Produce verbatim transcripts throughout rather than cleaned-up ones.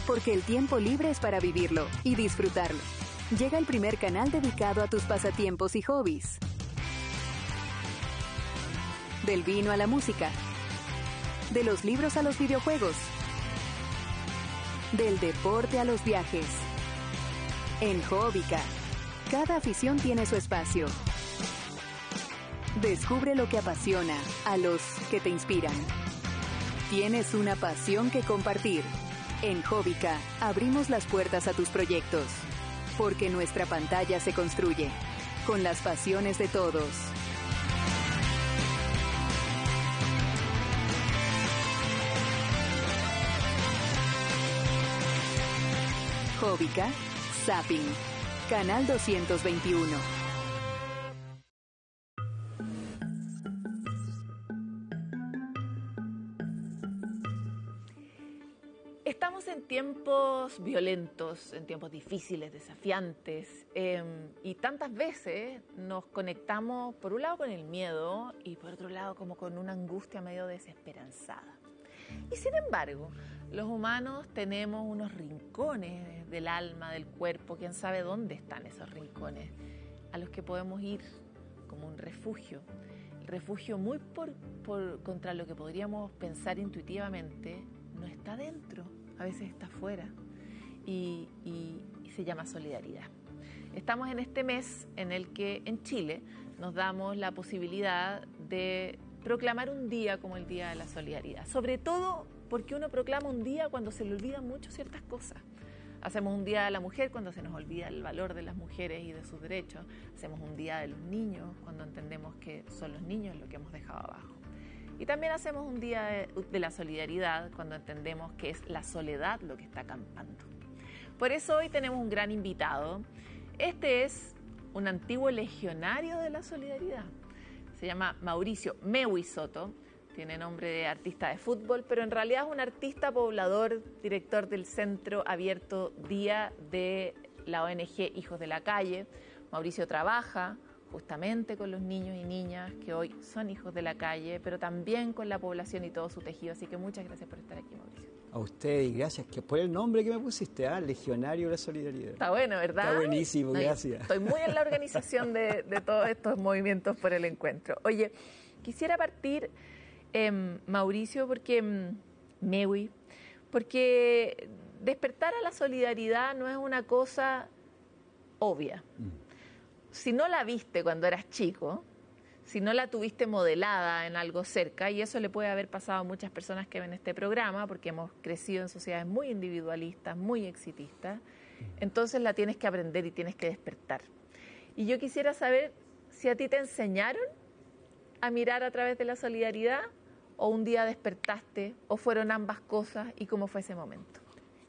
porque el tiempo libre es para vivirlo y disfrutarlo. Llega el primer canal dedicado a tus pasatiempos y hobbies. Del vino a la música. De los libros a los videojuegos. Del deporte a los viajes. En Hobbica, cada afición tiene su espacio. Descubre lo que apasiona a los que te inspiran. Tienes una pasión que compartir. En Hobbica abrimos las puertas a tus proyectos, porque nuestra pantalla se construye con las pasiones de todos. Hobbica, Zapping, Canal doscientos veintiuno. Estamos en tiempos violentos, en tiempos difíciles, desafiantes, eh, y tantas veces nos conectamos por un lado con el miedo y por otro lado como con una angustia medio desesperanzada. Y sin embargo, los humanos tenemos unos rincones del alma, del cuerpo, quién sabe dónde están esos rincones, a los que podemos ir como un refugio. El refugio muy por, por, contra lo que podríamos pensar intuitivamente, no está dentro, a veces está afuera, y, y, y se llama solidaridad. Estamos en este mes en el que en Chile nos damos la posibilidad de proclamar un día como el Día de la Solidaridad, sobre todo porque uno proclama un día cuando se le olvidan mucho ciertas cosas. Hacemos un Día de la Mujer cuando se nos olvida el valor de las mujeres y de sus derechos. Hacemos un Día de los Niños cuando entendemos que son los niños lo que hemos dejado abajo. Y también hacemos un Día de, de la Solidaridad cuando entendemos que es la soledad lo que está acampando. Por eso hoy tenemos un gran invitado. Este es un antiguo legionario de la solidaridad. Se llama Mauricio Mewi Soto, tiene nombre de artista de fútbol, pero en realidad es un artista poblador, director del Centro Abierto Día de la O N G Hijos de la Calle. Mauricio trabaja justamente con los niños y niñas que hoy son hijos de la calle, pero también con la población y todo su tejido. Así que muchas gracias por estar aquí, Mauricio. A usted y gracias que por el nombre que me pusiste, ¿ah? Legionario de la Solidaridad. Está bueno, ¿verdad? Está buenísimo, no, gracias. Estoy muy en la organización de, de todos estos movimientos por el encuentro. Oye, quisiera partir, eh, Mauricio, porque eh, Mewi, porque despertar a la solidaridad no es una cosa obvia. Mm. Si no la viste cuando eras chico, si no la tuviste modelada en algo cerca, y eso le puede haber pasado a muchas personas que ven este programa, porque hemos crecido en sociedades muy individualistas, muy exitistas, entonces la tienes que aprender y tienes que despertar. Y yo quisiera saber si a ti te enseñaron a mirar a través de la solidaridad, o un día despertaste, o fueron ambas cosas, y cómo fue ese momento.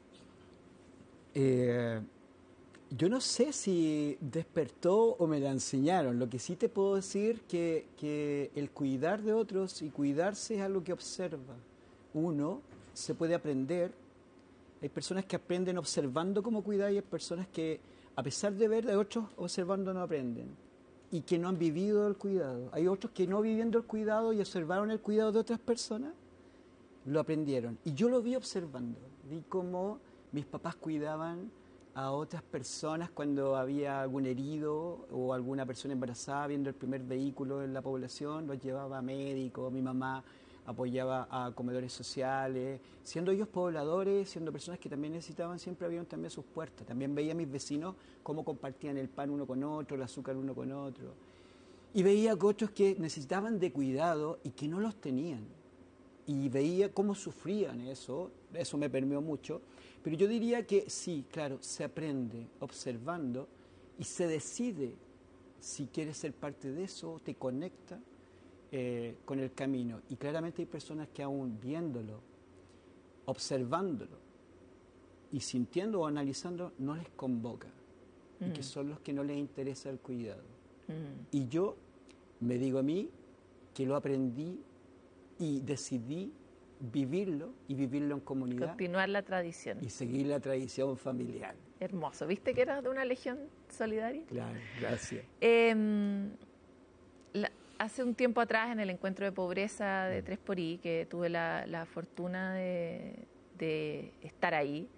Eh... Yo no sé si despertó o me la enseñaron. Lo que sí te puedo decir que que el cuidar de otros y cuidarse es algo que observa. Uno se puede aprender. Hay personas que aprenden observando cómo cuidar y hay personas que, a pesar de ver de otros observando, no aprenden y que no han vivido el cuidado. Hay otros que no viviendo el cuidado y observaron el cuidado de otras personas, lo aprendieron. Y yo lo vi observando. Vi cómo mis papás cuidaban a otras personas cuando había algún herido o alguna persona embarazada, viendo el primer vehículo en la población, los llevaba a médicos. Mi mamá apoyaba a comedores sociales, siendo ellos pobladores, siendo personas que también necesitaban, siempre abrieron también sus puertas. También veía a mis vecinos cómo compartían el pan uno con otro, el azúcar uno con otro. Y veía que otros que necesitaban de cuidado y que no los tenían. Y veía cómo sufrían eso, eso me permeó mucho. Pero yo diría que sí, claro, se aprende observando y se decide si quieres ser parte de eso, te conecta eh, con el camino. Y claramente hay personas que aún viéndolo, observándolo y sintiendo o analizando, no les convoca. Mm. Y que son los que no les interesa el cuidado. Mm. Y yo me digo a mí que lo aprendí y decidí vivirlo y vivirlo en comunidad. Continuar la tradición. Y seguir la tradición familiar. Hermoso. ¿Viste que eras de una legión solidaria? Claro, gracias. Eh, la, hace un tiempo atrás, en el encuentro de pobreza de Tres por I, que tuve la, la fortuna de, de estar ahí,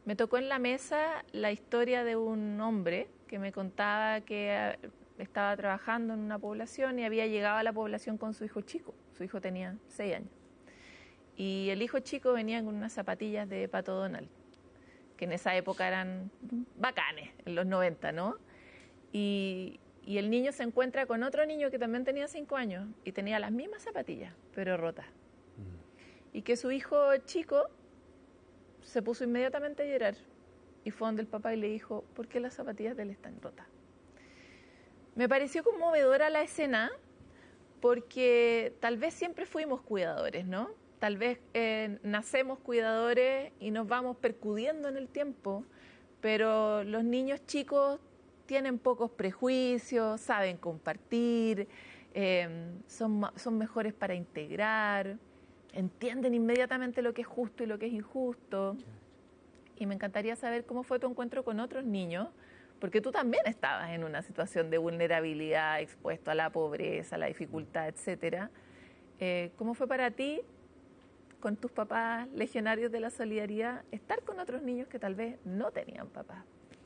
me tocó en la mesa la historia de un hombre que me contaba que estaba trabajando en una población y había llegado a la población con su hijo chico. Su hijo tenía seis años. Y el hijo chico venía con unas zapatillas de Pato Donald, que en esa época eran bacanes, en los noventa, ¿no? Y, y el niño se encuentra con otro niño que también tenía cinco años y tenía las mismas zapatillas, pero rotas. Mm. Y que su hijo chico se puso inmediatamente a llorar y fue donde el papá y le dijo, ¿por qué las zapatillas de él están rotas? Me pareció conmovedora la escena porque tal vez siempre fuimos cuidadores, ¿no? Tal vez eh, nacemos cuidadores y nos vamos percudiendo en el tiempo, pero los niños chicos tienen pocos prejuicios, saben compartir, eh, son, son mejores para integrar, entienden inmediatamente lo que es justo y lo que es injusto. Y me encantaría saber cómo fue tu encuentro con otros niños, porque tú también estabas en una situación de vulnerabilidad, expuesto a la pobreza, a la dificultad, etcétera. Eh, ¿Cómo fue para ti, con tus papás legionarios de la solidaridad, estar con otros niños que tal vez no tenían papás?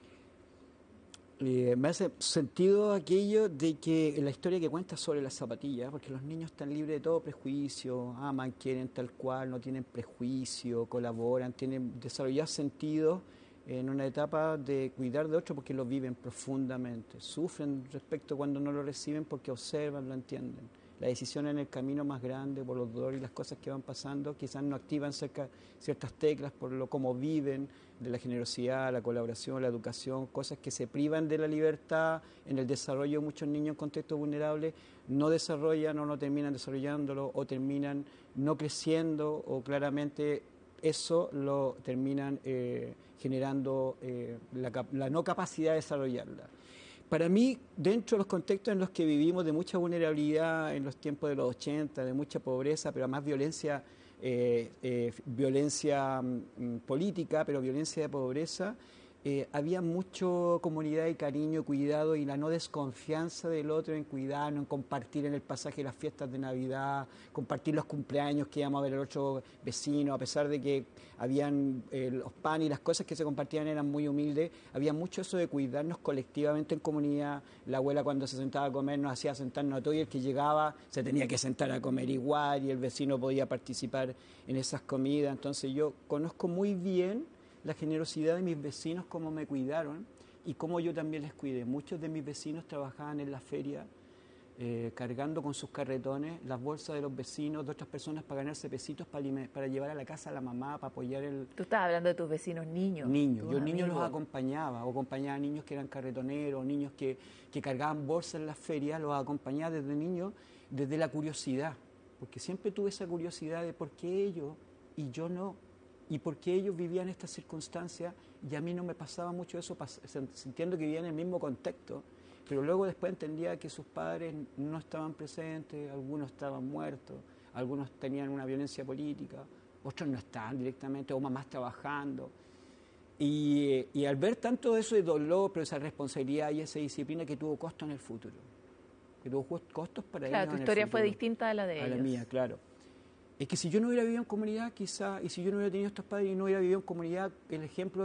Eh, me hace sentido aquello de que la historia que cuentas sobre las zapatillas, porque los niños están libres de todo prejuicio, aman, quieren tal cual, no tienen prejuicio, colaboran, tienen desarrollado sentido en una etapa de cuidar de otro porque lo viven profundamente, sufren respecto cuando no lo reciben porque observan, lo entienden. La decisión en el camino más grande, por los dolores y las cosas que van pasando, quizás no activan cerca ciertas teclas por lo cómo viven, de la generosidad, la colaboración, la educación, cosas que se privan de la libertad en el desarrollo de muchos niños en contextos vulnerables, no desarrollan o no terminan desarrollándolo o terminan no creciendo o claramente eso lo terminan eh, generando eh, la, la no capacidad de desarrollarla. Para mí, dentro de los contextos en los que vivimos de mucha vulnerabilidad en los tiempos de los ochenta, de mucha pobreza, pero además violencia, eh, eh, violencia mm, política, pero violencia de pobreza, eh, había mucho comunidad y cariño, cuidado y la no desconfianza del otro en cuidarnos, en compartir en el pasaje las fiestas de Navidad, compartir los cumpleaños que íbamos a ver al otro vecino, a pesar de que habían eh, los pan y las cosas que se compartían eran muy humildes, había mucho eso de cuidarnos colectivamente en comunidad. La abuela cuando se sentaba a comer nos hacía sentarnos a todos y el que llegaba se tenía que sentar a comer igual y el vecino podía participar en esas comidas. Entonces yo conozco muy bien la generosidad de mis vecinos, cómo me cuidaron y cómo yo también les cuidé. Muchos de mis vecinos trabajaban en la feria eh, cargando con sus carretones las bolsas de los vecinos, de otras personas para ganarse pesitos para, para llevar a la casa a la mamá, para apoyar el... Tú estabas hablando de tus vecinos niños. Niños, yo niños los acompañaba, o acompañaba a niños que eran carretoneros, niños que, que cargaban bolsas en las ferias, los acompañaba desde niños, desde la curiosidad, porque siempre tuve esa curiosidad de por qué ellos y yo no. Y porque ellos vivían estas circunstancias y a mí no me pasaba mucho eso, sintiendo que vivían en el mismo contexto, pero luego después entendía que sus padres no estaban presentes, algunos estaban muertos, algunos tenían una violencia política, otros no estaban directamente, o mamás trabajando. Y, y al ver tanto eso de dolor, pero esa responsabilidad y esa disciplina que tuvo costo en el futuro, que tuvo costos para ellos. Claro, tu historia fue distinta a la de ellos. A la mía, claro. Es que si yo no hubiera vivido en comunidad, quizá, y si yo no hubiera tenido estos padres y no hubiera vivido en comunidad, el ejemplo